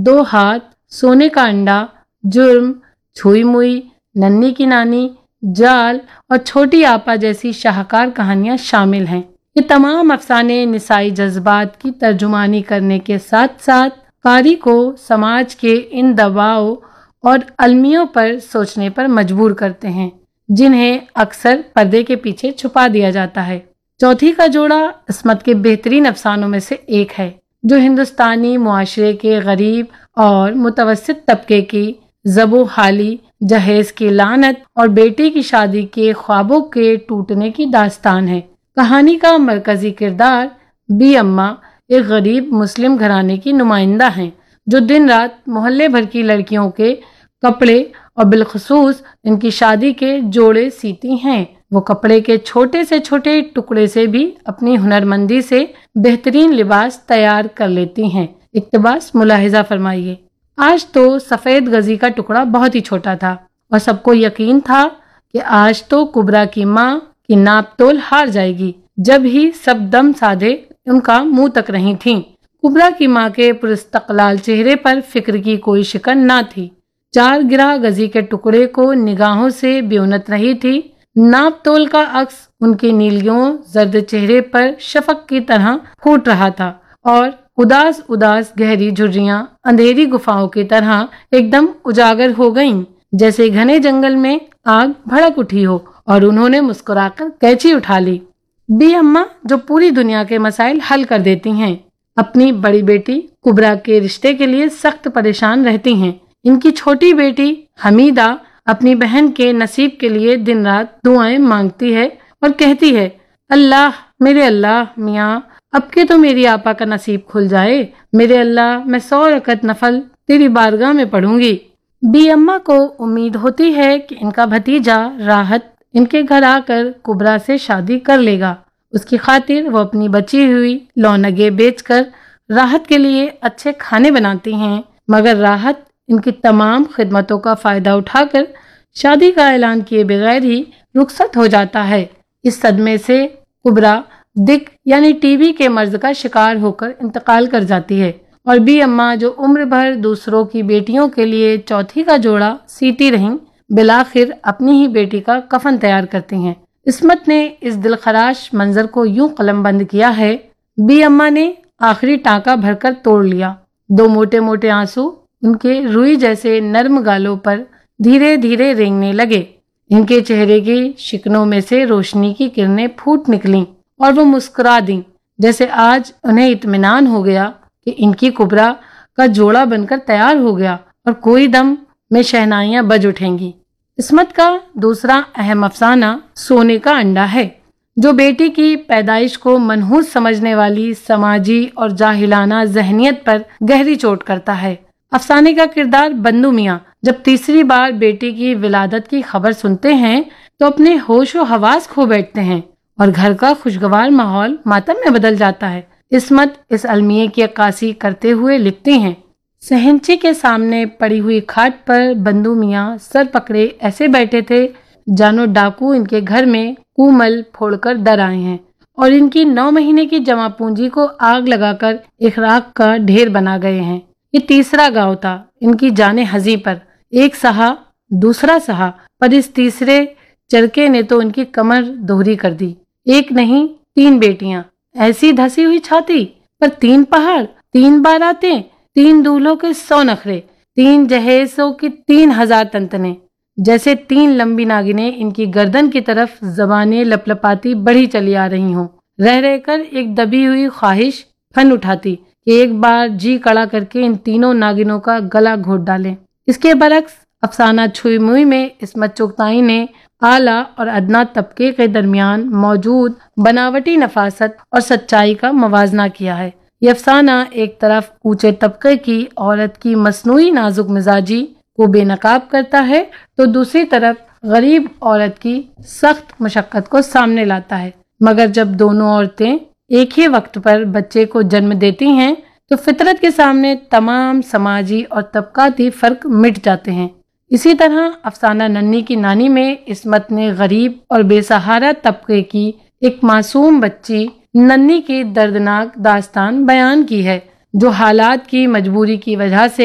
दो हाथ, सोने का अंडा, जुर्म, छुई मुई, नन्ही की नानी, जाल और छोटी आपा जैसी शाहकार कहानियां शामिल हैं। ये तमाम अफसाने निसाई जज्बात की तर्जुमानी करने के साथ साथ कारी को समाज के इन दबाव और अलमियों पर सोचने पर मजबूर करते हैं, जिन्हें अक्सर पर्दे के पीछे छुपा दिया जाता है। चौथी का जोड़ा इस्मत के बेहतरीन अफसानों में से एक है, जो हिंदुस्तानी मुआशरे के गरीब और मुतवस्सित तबके की ज़बो हाली, जहेज की लानत और बेटी की शादी के ख्वाबों के टूटने की दास्तान है। कहानी का मरकजी किरदार बी अम्मा एक गरीब मुस्लिम घराने की नुमाइंदा हैं, जो दिन रात मोहल्ले भर की लड़कियों के कपड़े और बिलखसूस इनकी शादी के जोड़े सीती हैं। वो कपड़े के छोटे से छोटे टुकड़े से भी अपनी हुनरमंदी से बेहतरीन लिबास तैयार कर लेती हैं। इक्तबास मुलाहिजा फरमाइए। आज तो सफेद गजी का टुकड़ा बहुत ही छोटा था और सबको यकीन था कि आज तो कुबरा की माँ की नाप तोल हार जाएगी। जब ही सब दम साधे उनका मुंह तक रही थीं। कुबरा की माँ के पुरस्तकलाल चेहरे पर फिक्र की कोई शिकन ना थी। 4 गिरा गजी के टुकड़े को निगाहों से बेउनत रही थी। नाप तोल का अक्स उनके नीलियों जर्द चेहरे पर शफक की तरह फूट रहा था और उदास उदास गहरी झुर्रियां अंधेरी गुफाओं की तरह एकदम उजागर हो गईं, जैसे घने जंगल में आग भड़क उठी हो। और उन्होंने मुस्कुराकर कैंची उठा ली। बी अम्मा जो पूरी दुनिया के मसाइल हल कर देती हैं, अपनी बड़ी बेटी कुबरा के रिश्ते के लिए सख्त परेशान रहती हैं। इनकी छोटी बेटी हमीदा अपनी बहन के नसीब के लिए दिन रात दुआएं मांगती है और कहती है, अल्लाह, मेरे अल्लाह मियाँ, अब के तो मेरी आपा का नसीब खुल जाए। मेरे अल्लाह, मैं 100 रकत नफल तेरी बारगाह में पढ़ूंगी। बी अम्मा को उम्मीद होती है कि इनका भतीजा राहत इनके घर आकर कुबरा से शादी कर लेगा। उसकी खातिर वो अपनी बची हुई लौनगे बेचकर राहत के लिए अच्छे खाने बनाती हैं, मगर राहत इनकी तमाम खिदमतों का फायदा उठाकर शादी का ऐलान किए बगैर ही रुखसत हो जाता है। इस सदमे से कुबरा दिक यानी टीबी के मर्ज का शिकार होकर इंतकाल कर जाती है और बी अम्मा जो उम्र भर दूसरों की बेटियों के लिए चौथी का जोड़ा सीती रहीं, बिलाखिर अपनी ही बेटी का कफन तैयार करती हैं। इस्मत ने इस दिलखराश मंजर को यूं कलमबंद किया है। बी अम्मा ने आखिरी टांका भरकर तोड़ लिया। 2 मोटे मोटे आंसू उनके रुई जैसे नर्म गालों पर धीरे धीरे रेंगने लगे। इनके चेहरे की शिकनों में से रोशनी की किरणें फूट निकलीं और वो मुस्कुरा दी, जैसे आज उन्हें इत्मीनान हो गया कि इनकी कुबरा का जोड़ा बनकर तैयार हो गया और कोई दम में शहनाइयां बज उठेंगी। इस्मत का दूसरा अहम अफसाना सोने का अंडा है, जो बेटी की पैदाइश को मनहूस समझने वाली समाजी और जाहिलाना जहनियत पर गहरी चोट करता है। अफसाने का किरदार बंदू मियाँ जब तीसरी बार बेटी की विलादत की खबर सुनते हैं तो अपने होश व हवास खो बैठते हैं और घर का खुशगवार माहौल मातम में बदल जाता है। इस्मत इस अलमिये की अक्कासी करते हुए लिखती हैं, सहनची के सामने पड़ी हुई खाट पर बंदू मियाँ सर पकड़े ऐसे बैठे थे जानो डाकू इनके घर में कूमल फोड़कर डर आए हैं और इनकी 9 महीने की जमा पूंजी को आग लगाकर इखराक का ढेर बना गए हैं। ये तीसरा गांव था इनकी जाने हजी पर। एक सहा दूसरा सहा, पर इस तीसरे चरके ने तो उनकी कमर दोहरी कर दी। एक नहीं 3 बेटियां, ऐसी धसी हुई छाती पर 3 पहाड़, 3 बारातें, 3 दूल्हों के 100 नखरे, 3 जहेजों की 3000 तंतने, जैसे 3 लंबी नागिनें इनकी गर्दन की तरफ जबानें लपलपाती बढ़ी चली आ रही हों। रह रहकर एक दबी हुई ख्वाहिश फन उठाती कि एक बार जी कड़ा करके इन तीनों नागिनों का गला घोट डालें। इसके बरक्स अफसाना छुई मुई में इस्मत चुगताई ने आला और अदना तबके के दरमियान मौजूद बनावटी नफासत और सच्चाई का मवाजना किया है। यह अफसाना एक तरफ ऊंचे तबके की औरत की मसनूई नाजुक मिजाजी को बेनकाब करता है तो दूसरी तरफ गरीब औरत की सख्त मशक्कत को सामने लाता है। मगर जब दोनों औरतें एक ही वक्त पर बच्चे को जन्म देती हैं तो फितरत के सामने तमाम समाजी और तबकाती फर्क मिट जाते हैं। इसी तरह अफसाना नन्ही की नानी में इस्मत ने गरीब और बेसहारा तबके की एक मासूम बच्ची नन्ही की दर्दनाक दास्तान बयान की है, जो हालात की मजबूरी की वजह से